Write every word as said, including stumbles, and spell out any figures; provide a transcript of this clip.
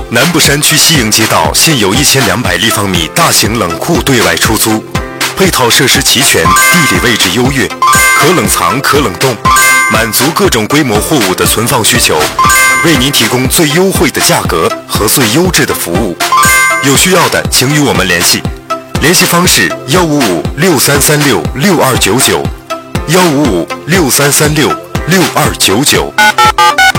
南部山区西营街道现有一千两百立方米大型冷库对外出租，配套设施齐全，地理位置优越，可冷藏可冷冻，满足各种规模货物的存放需求，为您提供最优惠的价格和最优质的服务。有需要的请与我们联系，联系方式幺五五六三三六六二九九，幺五五六三三六六二九九。